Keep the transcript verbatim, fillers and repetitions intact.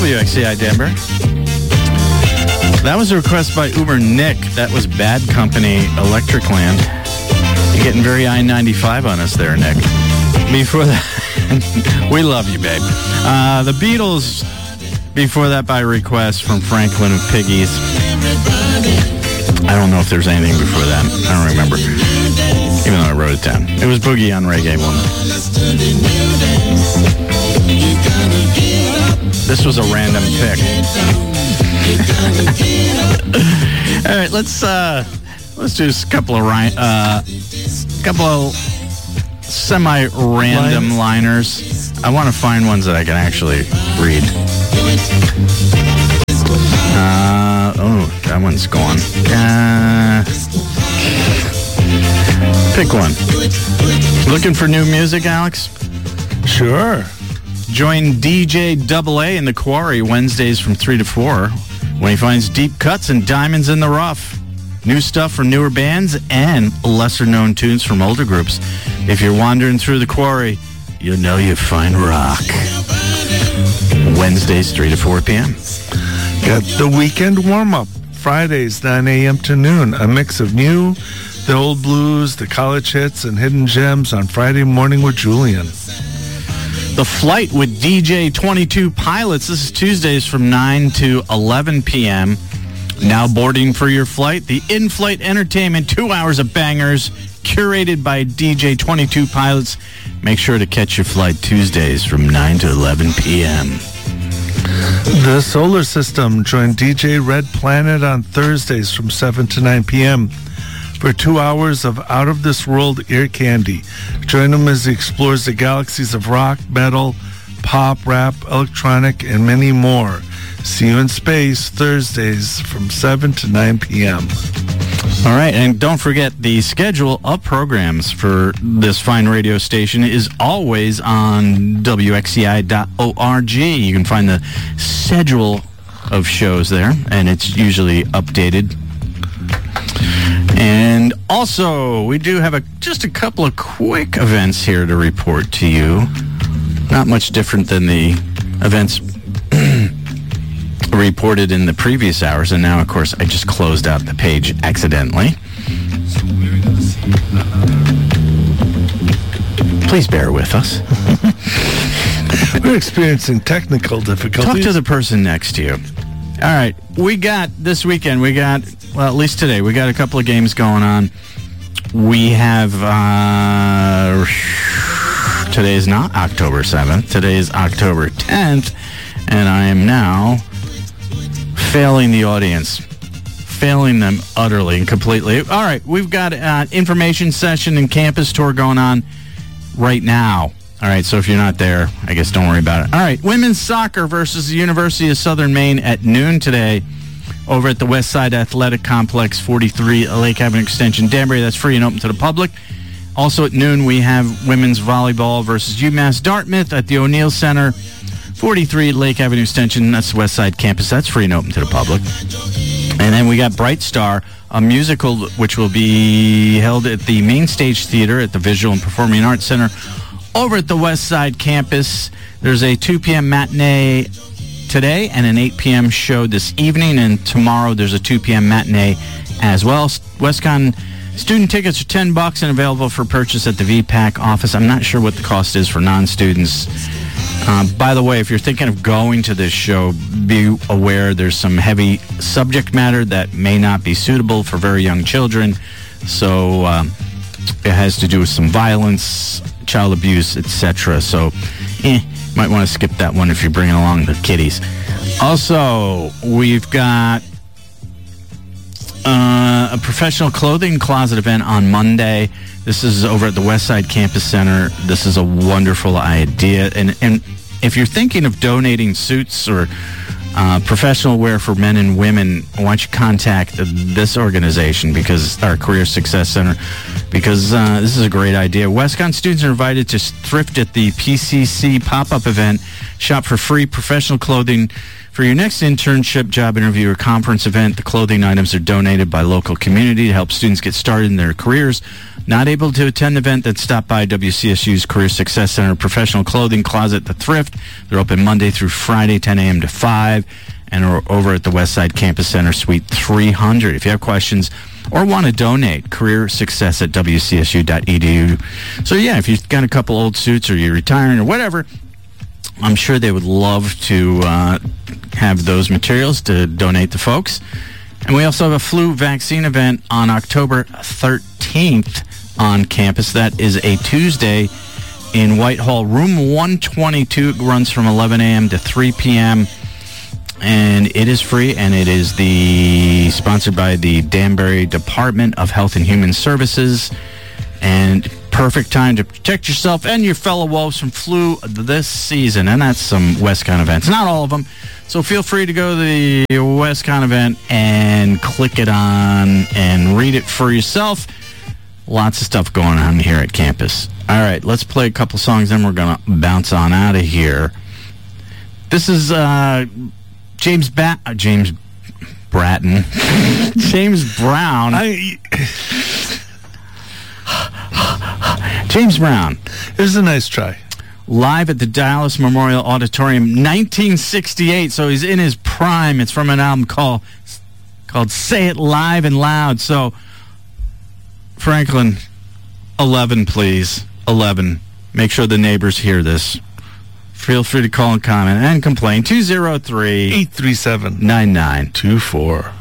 W X C I Denver. That was a request by Uber Nick. That was Bad Company, Electric Land. You're getting very I ninety-five on us there, Nick. Before that, we love you, babe. Uh, the Beatles, before that by request from Franklin and Piggies. I don't know if there's anything before that. I don't remember. Even though I wrote it down. It was Boogie on Reggae Woman. This was a random pick. All right, let's uh, let's do a couple of uh, couple of semi-random liners. I want to find ones that I can actually read. Uh, oh, that one's gone. Uh, pick one. Looking for new music, Alex? Sure. Join D J Double A in the Quarry Wednesdays from three to four when he finds deep cuts and diamonds in the rough. New stuff from newer bands and lesser-known tunes from older groups. If you're wandering through the Quarry, you'll know you find rock. Wednesdays, three to four p.m. Got the weekend warm-up. Fridays, nine a.m. to noon. A mix of new, the old blues, the college hits, and hidden gems on Friday morning with Julian. The Flight with D J twenty-two Pilots. This is Tuesdays from nine to eleven p.m. Now boarding for your flight. The in-flight entertainment, two hours of bangers, curated by D J twenty-two Pilots. Make sure to catch your flight Tuesdays from nine to eleven p.m. The Solar System. Join D J Red Planet on Thursdays from seven to nine p.m. for two hours of out-of-this-world ear candy. Join him as he explores the galaxies of rock, metal, pop, rap, electronic, and many more. See you in space Thursdays from seven to nine p.m. All right, and don't forget the schedule of programs for this fine radio station is always on W X C I dot org. You can find the schedule of shows there, and it's usually updated. And also, we do have a just a couple of quick events here to report to you. Not much different than the events reported in the previous hours, and now, of course, I just closed out the page accidentally. Please bear with us. We're experiencing technical difficulties. Talk to the person next to you. All right, we got this weekend, we got, well, at least today, we got a couple of games going on. We have, uh, today is not October seventh, today is October tenth, and I am now failing the audience, failing them utterly and completely. All right, we've got an information session and campus tour going on right now. All right, so if you're not there, I guess don't worry about it. All right, women's soccer versus the University of Southern Maine at noon today over at the West Side Athletic Complex, forty-three Lake Avenue Extension, Danbury. That's free and open to the public. Also at noon, we have women's volleyball versus UMass Dartmouth at the O'Neill Center, forty-three Lake Avenue Extension. That's the West Side Campus. That's free and open to the public. And then we got Bright Star, a musical which will be held at the Main Stage Theater at the Visual and Performing Arts Center over at the West Side Campus. There's a two p.m. matinee today and an eight p.m. show this evening, and tomorrow there's a two p.m. matinee as well. WestCon student tickets are ten bucks and available for purchase at the V PAC office. I'm not sure what the cost is for non-students. Uh, by the way, if you're thinking of going to this show, be aware there's some heavy subject matter that may not be suitable for very young children. So um, it has to do with some violence, child abuse, et cetera. So, eh, might want to skip that one if you're bringing along the kiddies. Also, we've got uh, a professional clothing closet event on Monday. This is over at the Westside Campus Center. This is a wonderful idea. And, and if you're thinking of donating suits or uh, professional wear for men and women, why don't you contact this organization, because our Career Success Center, because uh, this is a great idea. WestCon students are invited to thrift at the P C C pop-up event Shop for free professional clothing for your next internship, job interview, or conference event. The clothing items are donated by local community to help students get started in their careers. Not able to attend the event, then stop by W C S U's Career Success Center Professional Clothing Closet, The Thrift. They're open Monday through Friday, ten a.m. to five, and are over at the Westside Campus Center, Suite three hundred. If you have questions or want to donate, career success at w c s u dot e d u. So, yeah, if you've got a couple old suits or you're retiring or whatever, I'm sure they would love to uh, have those materials to donate to folks. And we also have a flu vaccine event on October thirteenth on campus. That is a Tuesday in Whitehall, room one twenty-two. It runs from eleven a.m. to three p.m. And it is free, and it is the sponsored by the Danbury Department of Health and Human Services. And perfect time to protect yourself and your fellow wolves from flu this season. And that's some WestCon events. Not all of them. So feel free to go to the WestCon event and click it on and read it for yourself. Lots of stuff going on here at campus. All right, let's play a couple songs, then we're going to bounce on out of here. This is uh, James ba- uh, James Bratton. James Brown. I, James Brown. it was a nice try. Live at the Dallas Memorial Auditorium, nineteen sixty-eight. So he's in his prime. It's from an album called called Say It Live and Loud. So, Franklin, eleven, please. eleven. Make sure the neighbors hear this. Feel free to call and comment and complain. two oh three, eight three seven, nine nine two four